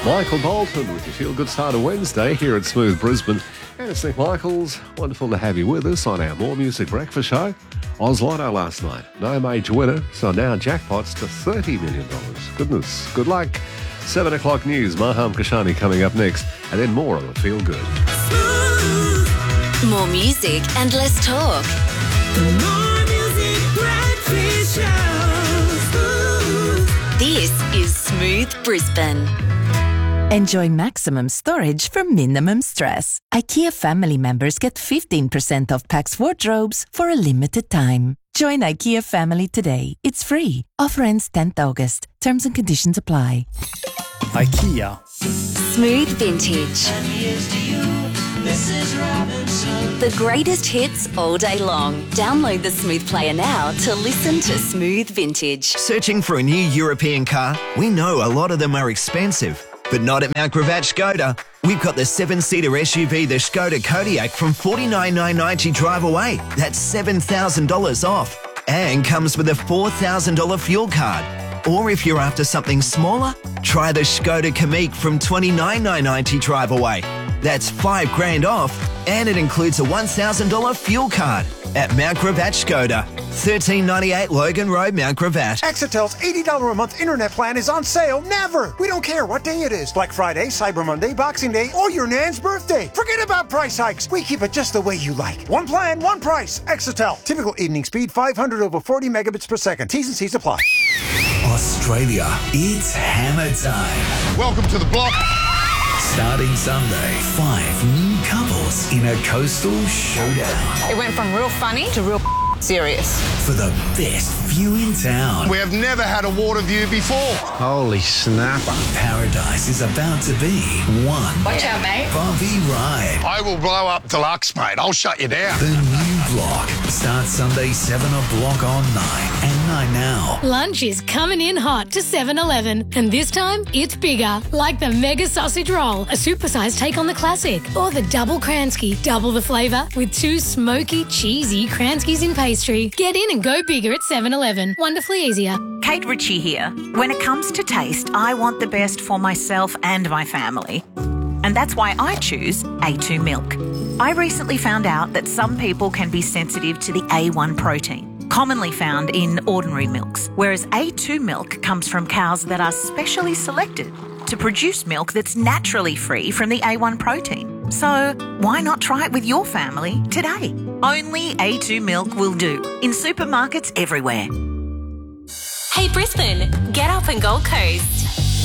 Michael Bolton with your Feel Good Start of Wednesday here at Smooth Brisbane. And it's Nick Michaels. Wonderful to have you with us on our More Music Breakfast show. Oz Lotto last night. No major winner, so now jackpots to $30 million. Goodness, good luck. 7 o'clock news. Maham Kashani coming up next. And then more on the Feel Good. More music and less talk. The More Music Breakfast Show. This is Smooth Brisbane. Enjoy maximum storage for minimum stress. IKEA family members get 15% off Pax wardrobes for a limited time. Join IKEA family today. It's free. Offer ends 10th August. Terms and conditions apply. IKEA. Smooth Vintage. The greatest hits all day long. Download the Smooth Player now to listen to Smooth Vintage. Searching for a new European car? We know a lot of them are expensive. But not at Mount Gravatt Skoda. We've got the 7-seater SUV, the Skoda Kodiaq, from $49,990 drive away. That's $7,000 off. And comes with a $4,000 fuel card. Or if you're after something smaller, try the Skoda Kamiq from $29,990 drive away. That's $5,000 off, and it includes a $1,000 fuel card at Mount Gravatt Skoda, 1398 Logan Road, Mount Gravatt. Exetel's $80 a month internet plan is on sale never. We don't care what day it is. Black Friday, Cyber Monday, Boxing Day, or your Nan's birthday. Forget about price hikes. We keep it just the way you like. One plan, one price. Exetel. Typical evening speed, 500 over 40 megabits per second. T's and C's apply. Australia, it's hammer time. Welcome to the block. Starting Sunday, 5 new couples in a coastal showdown. It went from real funny to real serious. For the best view in town. We have never had a water view before. Holy snapper. Paradise is about to be one. Watch out, mate. Bumpy ride. I will blow up deluxe, mate. I'll shut you down. The new block starts Sunday 7 o'clock on 9 and 9 now. Lunch is coming in hot to 7-Eleven, and this time it's bigger, like the Mega Sausage Roll, a supersized take on the classic, or the Double Kransky, double the flavour with 2 smoky, cheesy Kranskys in pastry. Get in and go bigger at 7-Eleven. Wonderfully easier. Kate Ritchie here. When it comes to taste, I want the best for myself and my family. And that's why I choose A2 milk. I recently found out that some people can be sensitive to the A1 protein, commonly found in ordinary milks, whereas A2 milk comes from cows that are specially selected to produce milk that's naturally free from the A1 protein. So why not try it with your family today? Only A2 milk will do, in supermarkets everywhere. Hey Brisbane, get up and Gold Coast.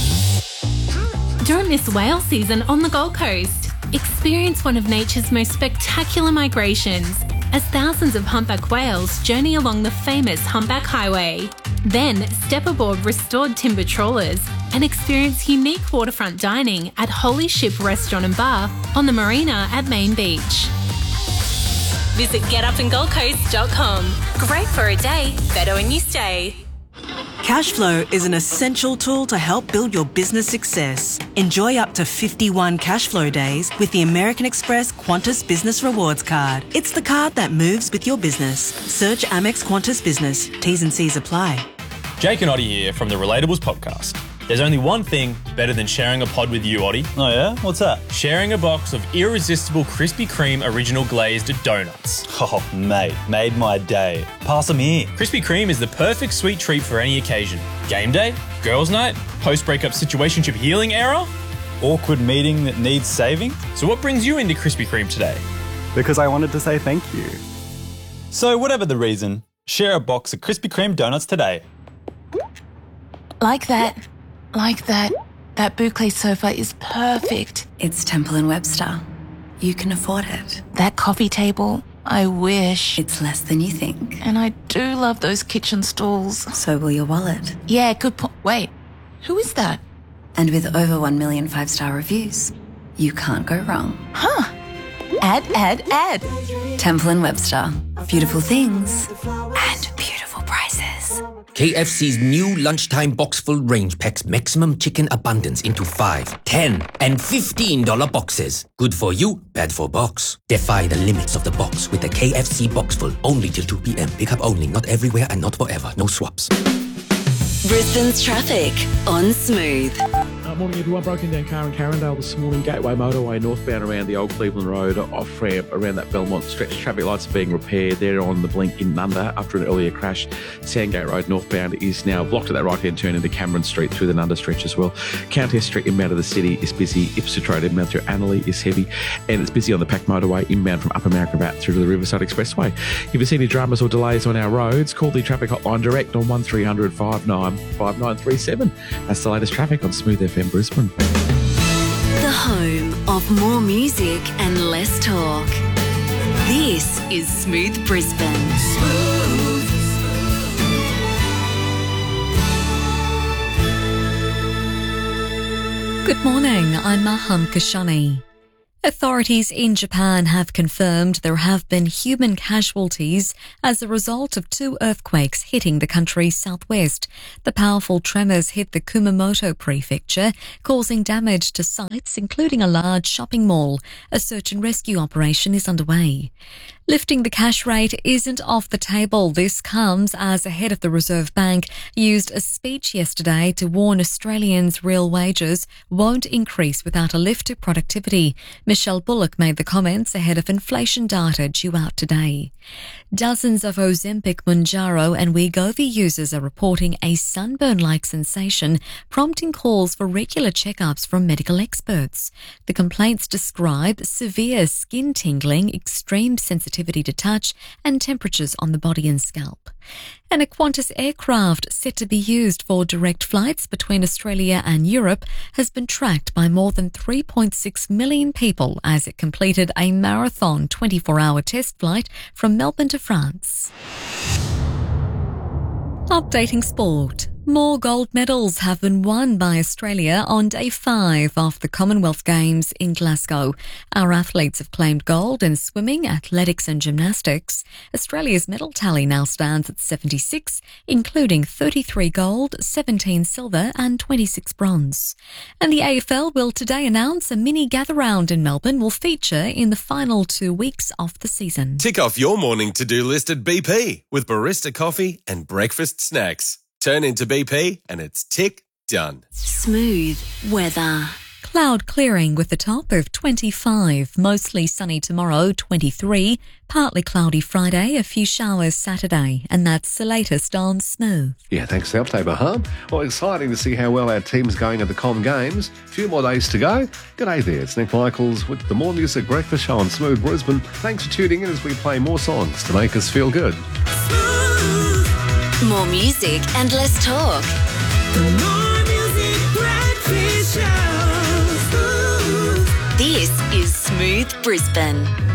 Don't miss whale season on the Gold Coast. Experience one of nature's most spectacular migrations as thousands of humpback whales journey along the famous Humpback Highway. Then step aboard restored timber trawlers and experience unique waterfront dining at Holy Ship Restaurant and Bar on the marina at Main Beach. Visit getupandgoldcoast.com. Great for a day, better when you stay. Cashflow is an essential tool to help build your business success. Enjoy up to 51 Cashflow days with the American Express Qantas Business Rewards Card. It's the card that moves with your business. Search Amex Qantas Business. T's and C's apply. Jake and Oddie here from the Relatables podcast. There's only one thing better than sharing a pod with you, Oddie. Oh yeah? What's that? Sharing a box of irresistible Krispy Kreme original glazed donuts. Oh, mate, made my day. Pass them here. Krispy Kreme is the perfect sweet treat for any occasion. Game day, girls' night, post-breakup situationship healing era, awkward meeting that needs saving. So what brings you into Krispy Kreme today? Because I wanted to say thank you. So whatever the reason, share a box of Krispy Kreme donuts today. Like that. Like that. That boucle sofa is perfect. It's Temple & Webster. You can afford it. That coffee table, I wish. It's less than you think. And I do love those kitchen stools. So will your wallet. Yeah, good point. Wait, who is that? And with over 1 million 5-star reviews, you can't go wrong. Huh. Add. Temple & Webster. Beautiful things and beautiful prices. KFC's new lunchtime box full range packs maximum chicken abundance into 5, 10, and $15 boxes. Good for you, bad for box. Defy the limits of the box with the KFC box full. Only till 2 p.m. Pick up only, not everywhere and not forever. No swaps. Brisbane's traffic on Smooth. Morning everyone. Broken down car in Carindale this morning. Gateway Motorway northbound around the Old Cleveland Road off-ramp around that Belmont stretch. Traffic lights are being repaired. They're on the blink in Nunda after an earlier crash. Sandgate Road northbound is now blocked at that right-hand turn into Cameron Street through the Nunda stretch as well. Countess Street inbound to the city is busy. Ipswich Road inbound through Annerley is heavy. And it's busy on the Pack Motorway inbound from Upper Margaret through to the Riverside Expressway. If you see any dramas or delays on our roads, call the traffic hotline direct on 1300 59 5937. That's the latest traffic on Smooth FM Brisbane. The home of more music and less talk. This is Smooth Brisbane. Good morning, I'm Maham Kashani. Authorities in Japan have confirmed there have been human casualties as a result of 2 earthquakes hitting the country's southwest. The powerful tremors hit the Kumamoto prefecture, causing damage to sites including a large shopping mall. A search and rescue operation is underway. Lifting the cash rate isn't off the table. This comes as the head of the Reserve Bank used a speech yesterday to warn Australians real wages won't increase without a lift to productivity. Michelle Bullock made the comments ahead of inflation data due out today. Dozens of Ozempic, Mounjaro and Wegovy users are reporting a sunburn-like sensation, prompting calls for regular checkups from medical experts. The complaints describe severe skin tingling, extreme sensitivity to touch and temperatures on the body and scalp. And a Qantas aircraft set to be used for direct flights between Australia and Europe has been tracked by more than 3.6 million people as it completed a marathon 24-hour test flight from Melbourne to France. Updating sport. More gold medals have been won by Australia on day 5 of the Commonwealth Games in Glasgow. Our athletes have claimed gold in swimming, athletics and gymnastics. Australia's medal tally now stands at 76, including 33 gold, 17 silver and 26 bronze. And the AFL will today announce a mini gather round in Melbourne will feature in the final 2 weeks of the season. Tick off your morning to-do list at BP with barista coffee and breakfast snacks. Turn into BP and it's tick done. Smooth weather. Cloud clearing with a top of 25, mostly sunny tomorrow, 23, partly cloudy Friday, a few showers Saturday, and that's the latest on Smooth. Yeah, thanks for the update, Baham. Well, exciting to see how well our team's going at the Com Games. A few more days to go. G'day there, it's Nick Michaels with the More Music Breakfast Show on Smooth Brisbane. Thanks for tuning in as we play more songs to make us feel good. More music and less talk. More music breakfast show. This is Smooth Brisbane.